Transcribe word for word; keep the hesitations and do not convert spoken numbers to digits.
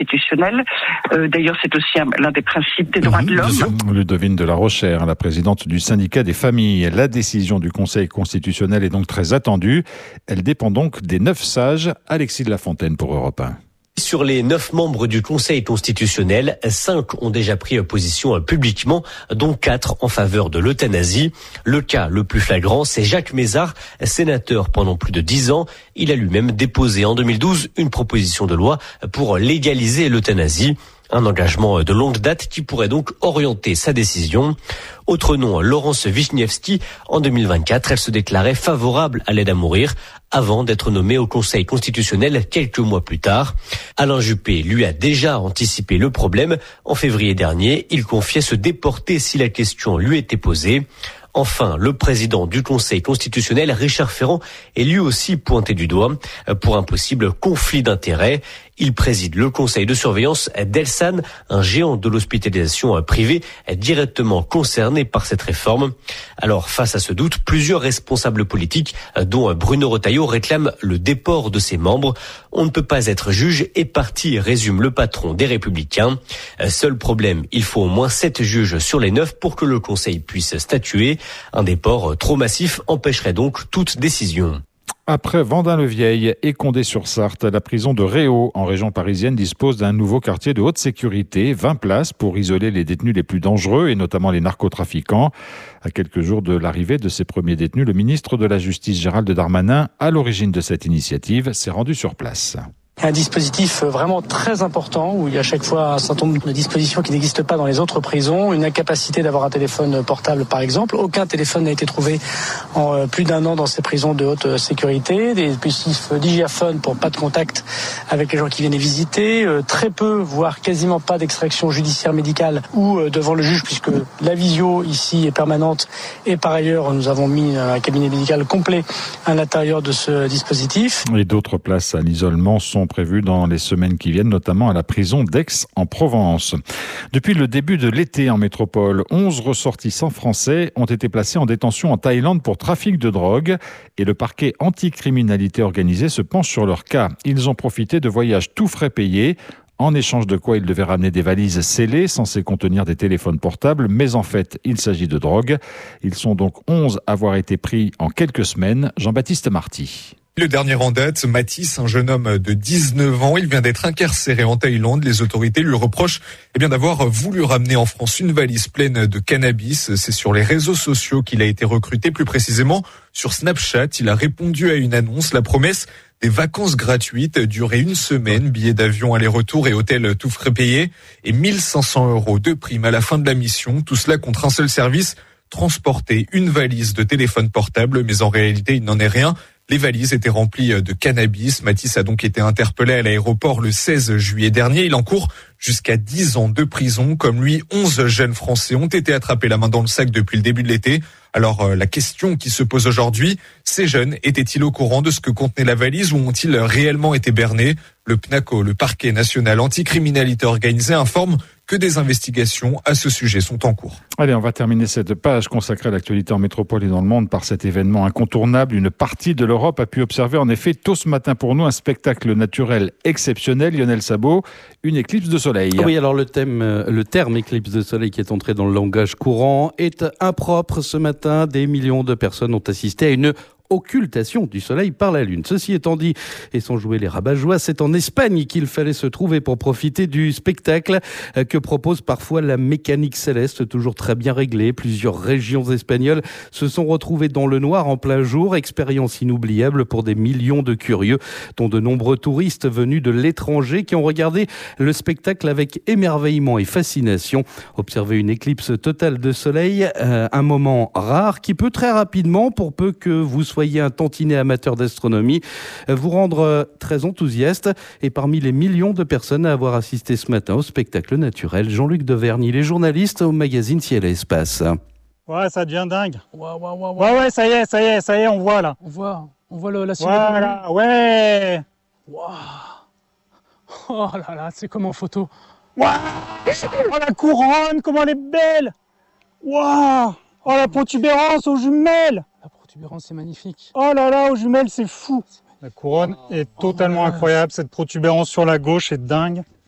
constitutionnel. Euh, d'ailleurs, c'est aussi un, l'un des principes des droits mmh, de l'homme. Ludovine de la Rochère, la présidente du syndicat des familles. La décision du Conseil constitutionnel est donc très attendue. Elle dépend donc des neuf sages. Alexis de la Fontaine pour Europe un. Sur les neuf membres du Conseil constitutionnel, cinq ont déjà pris position publiquement, dont quatre en faveur de l'euthanasie. Le cas le plus flagrant, c'est Jacques Mézard, sénateur pendant plus de dix ans. Il a lui-même déposé en deux mille douze une proposition de loi pour légaliser l'euthanasie. Un engagement de longue date qui pourrait donc orienter sa décision. Autre nom, Laurence Vichnievsky. En deux mille vingt-quatre, elle se déclarait favorable à l'aide à mourir avant d'être nommée au Conseil constitutionnel quelques mois plus tard. Alain Juppé, lui, a déjà anticipé le problème. En février dernier, il confiait se déporter si la question lui était posée. Enfin, le président du Conseil constitutionnel, Richard Ferrand, est lui aussi pointé du doigt pour un possible conflit d'intérêts. Il préside le conseil de surveillance d'Elsan, un géant de l'hospitalisation privée directement concerné par cette réforme. Alors, face à ce doute, plusieurs responsables politiques, dont Bruno Retailleau, réclament le déport de ses membres. On ne peut pas être juge et parti, résume le patron des Républicains. Seul problème, il faut au moins sept juges sur les neuf pour que le conseil puisse statuer. Un déport trop massif empêcherait donc toute décision. Après Vendin-le-Vieil et Condé-sur-Sarthe, la prison de Réau, en région parisienne, dispose d'un nouveau quartier de haute sécurité, vingt places pour isoler les détenus les plus dangereux et notamment les narcotrafiquants. À quelques jours de l'arrivée de ces premiers détenus, le ministre de la Justice, Gérald Darmanin, à l'origine de cette initiative, s'est rendu sur place. Un dispositif vraiment très important où il y a à chaque fois un certain nombre de dispositions qui n'existent pas dans les autres prisons. Une incapacité d'avoir un téléphone portable par exemple. Aucun téléphone n'a été trouvé en plus d'un an dans ces prisons de haute sécurité. Des dispositifs digiaphones pour pas de contact avec les gens qui viennent les visiter. Très peu, voire quasiment pas d'extraction judiciaire médicale ou devant le juge puisque la visio ici est permanente. Et par ailleurs, nous avons mis un cabinet médical complet à l'intérieur de ce dispositif. Et d'autres places à l'isolement sont prévues dans les semaines qui viennent, notamment à la prison d'Aix-en-Provence. Depuis le début de l'été en métropole, onze ressortissants français ont été placés en détention en Thaïlande pour trafic de drogue et le parquet anticriminalité organisée se penche sur leur cas. Ils ont profité de voyages tout frais payés, en échange de quoi ils devaient ramener des valises scellées censées contenir des téléphones portables, mais en fait, il s'agit de drogue. Ils sont donc onze à avoir été pris en quelques semaines. Jean-Baptiste Marty. Le dernier en date, Mathis, un jeune homme de dix-neuf ans, il vient d'être incarcéré en Thaïlande. Les autorités lui reprochent eh bien, d'avoir voulu ramener en France une valise pleine de cannabis. C'est sur les réseaux sociaux qu'il a été recruté, plus précisément sur Snapchat. Il a répondu à une annonce, la promesse des vacances gratuites, durée une semaine, billets d'avion aller-retour et hôtel tout frais payés, et mille cinq cents euros de prime à la fin de la mission. Tout cela contre un seul service, transporter une valise de téléphone portable, mais en réalité, il n'en est rien. Les valises étaient remplies de cannabis. Mathis a donc été interpellé à l'aéroport le seize juillet dernier. Il encourt jusqu'à dix ans de prison. Comme lui, onze jeunes Français ont été attrapés la main dans le sac depuis le début de l'été. Alors euh, la question qui se pose aujourd'hui, ces jeunes étaient-ils au courant de ce que contenait la valise ou ont-ils réellement été bernés ? Le PNACO, le parquet national anticriminalité organisée, informe que des investigations à ce sujet sont en cours. Allez, on va terminer cette page consacrée à l'actualité en métropole et dans le monde par cet événement incontournable. Une partie de l'Europe a pu observer en effet tôt ce matin pour nous un spectacle naturel exceptionnel. Lionel Sabot, une éclipse de soleil. Oui, alors le, thème, le terme éclipse de soleil qui est entré dans le langage courant est impropre ce matin. Des millions de personnes ont assisté à une occultation du soleil par la lune. Ceci étant dit, et sans jouer les rabat-joie, c'est en Espagne qu'il fallait se trouver pour profiter du spectacle que propose parfois la mécanique céleste, toujours très bien réglée. Plusieurs régions espagnoles se sont retrouvées dans le noir en plein jour, expérience inoubliable pour des millions de curieux, dont de nombreux touristes venus de l'étranger qui ont regardé le spectacle avec émerveillement et fascination. Observer une éclipse totale de soleil, euh, un moment rare qui peut très rapidement, pour peu que vous soyez Soyez un tantinet amateur d'astronomie, vous rendre très enthousiaste. Et parmi les millions de personnes à avoir assisté ce matin au spectacle naturel, Jean-Luc Deverny, il est journaliste au magazine Ciel et Espace. Ouais, ça devient dingue. Ouais, ouais, ouais, ouais. Ouais, ouais, ça y est, ça y est, ça y est, on voit là. On voit, on voit le, la silhouette. Voilà, ouais. Wow. Oh là là, c'est comme en photo. Wow. Oh la couronne, comment elle est belle. Wow. Oh la protubérance aux jumelles. La protubérance, c'est magnifique. Oh là là, aux jumelles, c'est fou. La couronne est totalement incroyable. Cette protubérance sur la gauche est dingue.